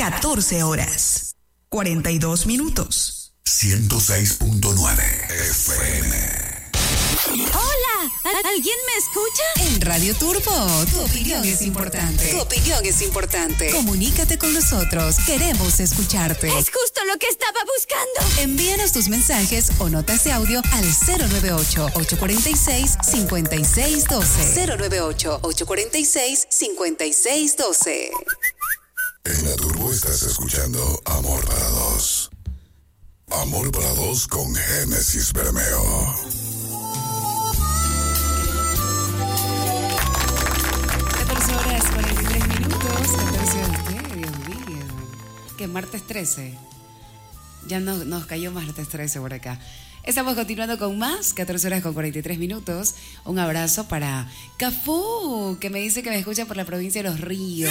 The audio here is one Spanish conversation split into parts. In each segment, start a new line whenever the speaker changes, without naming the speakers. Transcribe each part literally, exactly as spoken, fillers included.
catorce horas, cuarenta y dos minutos.
ciento seis punto nueve F M.
Hola, ¿alguien me escucha?
En Radio Turbo, tu opinión es importante. Tu opinión es importante. Comunícate con nosotros, queremos escucharte.
Es justo lo que estaba buscando.
Envíanos tus mensajes o notas de audio al cero nueve ocho, ocho cuatro seis, cinco seis uno dos. cero nueve ocho, ocho cuatro seis, cinco seis uno dos.
En la Turbo estás escuchando Amor para Dos. Amor para Dos con Génesis Bermeo.
catorce horas, cuarenta y tres minutos. catorce horas, ¿qué? Dios mío. ¿Qué? Martes trece. Ya nos, nos cayó martes trece por acá. Estamos continuando con más, catorce horas con cuarenta y tres minutos. Un abrazo para Cafú, que me dice que me escucha por la provincia de Los Ríos.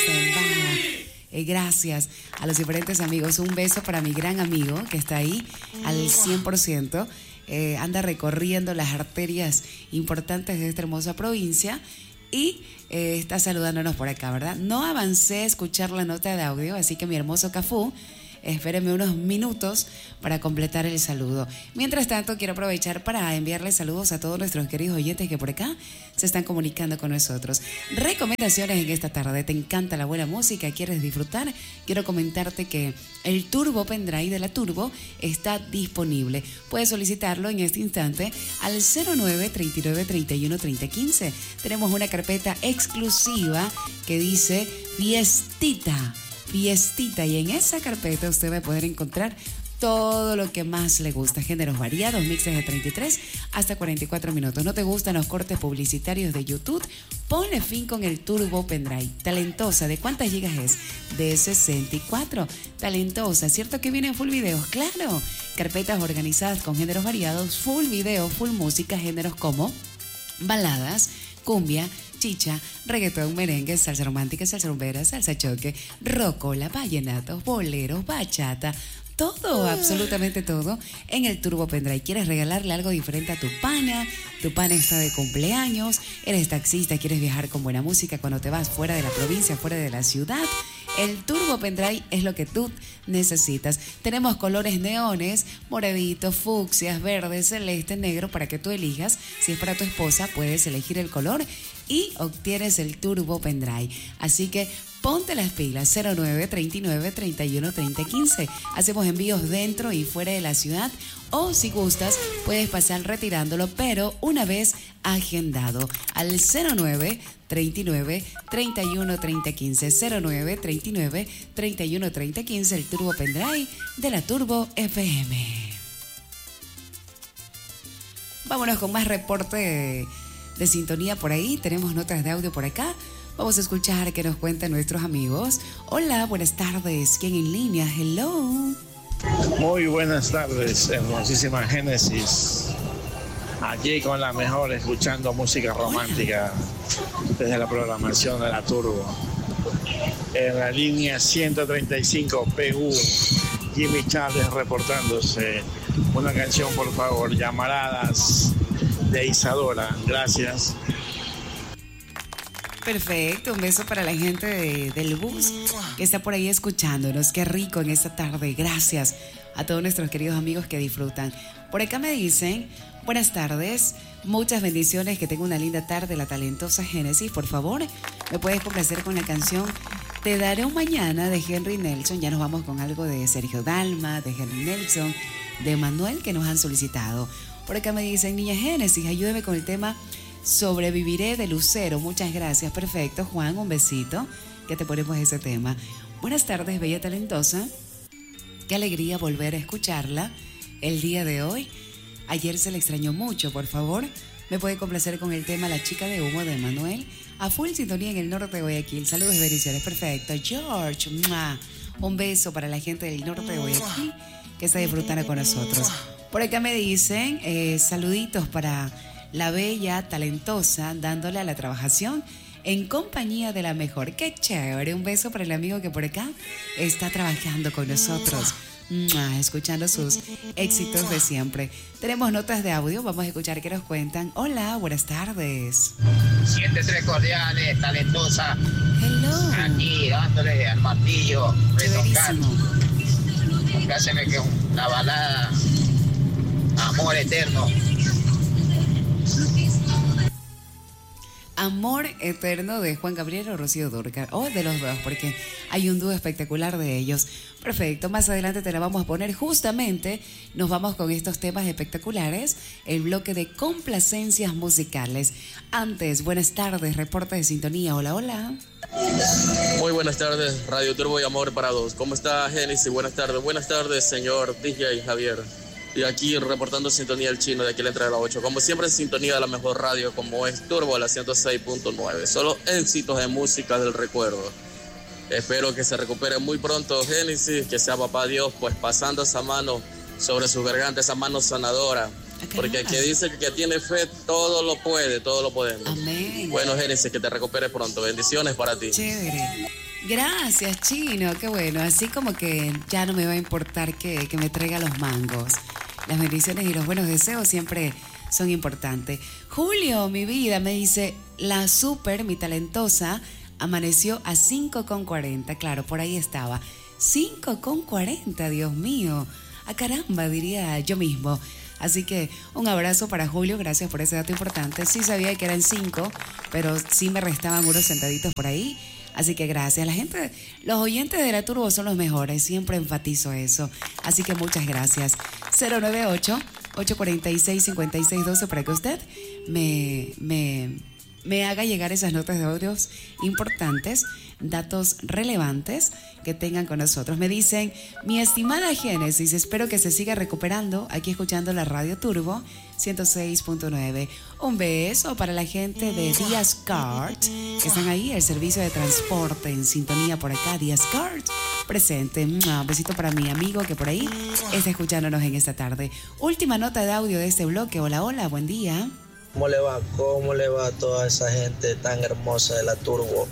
Eh, gracias a los diferentes amigos. Un beso para mi gran amigo que está ahí al cien por ciento. Eh, anda recorriendo las arterias importantes de esta hermosa provincia y eh, está saludándonos por acá, ¿verdad? No avancé a escuchar la nota de audio, así que mi hermoso Cafú, espéreme unos minutos para completar el saludo. Mientras tanto, quiero aprovechar para enviarles saludos a todos nuestros queridos oyentes que por acá se están comunicando con nosotros. Recomendaciones en esta tarde. ¿Te encanta la buena música? ¿Quieres disfrutar? Quiero comentarte que el Turbo Pendrive de la Turbo está disponible. Puedes solicitarlo en este instante al cero nueve, treinta y nueve, treinta y uno, treinta, quince. Tenemos una carpeta exclusiva que dice Fiestita. Fiestita, y en esa carpeta usted va a poder encontrar todo lo que más le gusta, géneros variados, mixes de treinta y tres hasta cuarenta y cuatro minutos. ¿No te gustan los cortes publicitarios de YouTube? Ponle fin con el Turbo Pendrive. Talentosa, ¿de cuántas gigas es? De sesenta y cuatro. Talentosa, ¿cierto que vienen full videos? Claro. Carpetas organizadas con géneros variados, full video, full música, géneros como baladas, cumbia, chicha, reggaetón, merengue, salsa romántica, salsa rumbera, salsa choque, rocola, vallenatos, boleros, bachata, todo, absolutamente todo en el Turbo Pendrive. ¿Quieres regalarle algo diferente a tu pana? Tu pana está de cumpleaños, eres taxista, quieres viajar con buena música cuando te vas fuera de la provincia, fuera de la ciudad. El Turbo Pendrive es lo que tú necesitas. Tenemos colores neones, moraditos, fucsias, verdes, celeste, negro, para que tú elijas. Si es para tu esposa, puedes elegir el color y obtienes el Turbo Pendrive. Así que ponte las pilas, cero nueve, treinta y nueve, treinta y uno, treinta, quince. Hacemos envíos dentro y fuera de la ciudad, o si gustas, puedes pasar retirándolo, pero una vez agendado al cero nueve, treinta y nueve, treinta y uno, treinta, quince, cero nueve, treinta y nueve, treinta y uno, treinta, quince, el Turbo Pendrive de la Turbo F M. Vámonos con más reporte de, de sintonía por ahí. Tenemos notas de audio por acá. Vamos a escuchar qué nos cuentan nuestros amigos. Hola, buenas tardes. ¿Quién en línea? Hello.
Muy buenas tardes, hermosísima Génesis. Aquí con la mejor, escuchando música romántica desde la programación de la Turbo. En la línea ciento treinta y cinco P U, Jimmy Chávez reportándose. Una canción, por favor, Llamaradas de Isadora. Gracias.
Perfecto, un beso para la gente de, del bus que está por ahí escuchándonos. Qué rico en esta tarde. Gracias a todos nuestros queridos amigos que disfrutan. Por acá me dicen, buenas tardes, muchas bendiciones, que tenga una linda tarde la talentosa Génesis. Por favor, me puedes complacer con la canción Te daré un mañana de Henry Nelson. Ya nos vamos con algo de Sergio Dalma, de Henry Nelson, de Manuel, que nos han solicitado. Por acá me dicen, niña Génesis, ayúdeme con el tema Sobreviviré de Lucero. Muchas gracias. Perfecto, Juan, un besito, que te ponemos ese tema. Buenas tardes, bella talentosa. Qué alegría volver a escucharla el día de hoy. Ayer se le extrañó mucho. Por favor, me puede complacer con el tema La chica de humo de Manuel. A full sintonía en el norte de Guayaquil. Saludos y bendiciones. Perfecto. George, ¡mua! Un beso para la gente del norte de Guayaquil que está disfrutando con nosotros. Por acá me dicen eh, saluditos para la bella talentosa, dándole a la trabajación en compañía de la mejor. ¡Qué chévere! Un beso para el amigo que por acá está trabajando con nosotros, escuchando sus éxitos de siempre. Tenemos notas de audio, vamos a escuchar qué nos cuentan. Hola, buenas tardes.
Siete tres cordiales, talentosa.
Hello.
Aquí, dándole al martillo, retocando.
Chéverísimo.
Compláceme que una balada, Amor Eterno.
Amor Eterno de Juan Gabriel o Rocío Dúrcal, o de los dos, porque hay un dúo espectacular de ellos. Perfecto, más adelante te la vamos a poner. Justamente nos vamos con estos temas espectaculares, el bloque de complacencias musicales. Antes, buenas tardes, reporte de sintonía, hola, hola.
Muy buenas tardes, Radio Turbo y Amor para Dos. ¿Cómo está Génesis? Buenas tardes, buenas tardes, señor D J Javier. Y aquí reportando sintonía el chino de aquí la entrada de la ocho. Como siempre, sintonía de la mejor radio como es Turbo, la ciento seis punto nueve. Solo éxitos de música del recuerdo. Espero que se recupere muy pronto Génesis, que sea papá Dios, pues pasando esa mano sobre su garganta, esa mano sanadora. Porque el que dice que tiene fe, todo lo puede, todo lo podemos.
Amén.
Bueno, Génesis, que te recuperes pronto. Bendiciones para ti.
Chévere. Gracias, Chino, qué bueno. Así como que ya no me va a importar que, que me traiga los mangos. Las bendiciones y los buenos deseos siempre son importantes. Julio, mi vida, me dice, la super, mi talentosa, amaneció a cinco con cuarenta. Claro, por ahí estaba. cinco con cuarenta, Dios mío. A caramba, diría yo mismo. Así que un abrazo para Julio, gracias por ese dato importante. Sí sabía que eran cinco, pero sí me restaban unos centaditos por ahí. Así que gracias. La gente, los oyentes de la Turbo son los mejores, siempre enfatizo eso. Así que muchas gracias. cero nueve ocho, ocho cuatro seis, cinco seis uno dos para que usted me, me, me haga llegar esas notas de audios importantes, datos relevantes que tengan con nosotros. Me dicen, mi estimada Génesis, espero que se siga recuperando aquí escuchando la Radio Turbo ciento seis punto nueve. Un beso para la gente de Díaz Cart, que están ahí, el servicio de transporte en sintonía por acá. Díaz Cart, presente. Un besito para mi amigo que por ahí está escuchándonos en esta tarde. Última nota de audio de este bloque. Hola, hola, buen día.
¿Cómo le va? ¿Cómo le va a toda esa gente tan hermosa de la Turbo?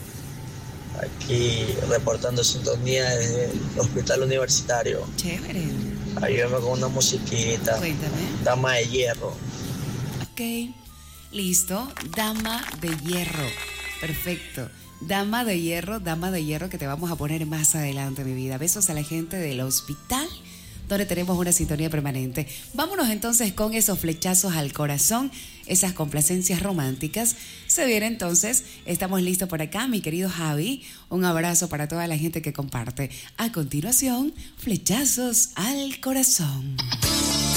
Aquí reportando sintonía desde el Hospital Universitario.
Chévere.
Ayúdame con una musiquita.
Cuéntame.
Dama de Hierro.
Ok, listo. Dama de Hierro. Perfecto. Dama de Hierro, Dama de Hierro, que te vamos a poner más adelante, mi vida. Besos a la gente del hospital, donde tenemos una sintonía permanente. Vámonos entonces con esos flechazos al corazón, esas complacencias románticas. Se viene entonces, estamos listos por acá, mi querido Javi. Un abrazo para toda la gente que comparte. A continuación, flechazos al corazón.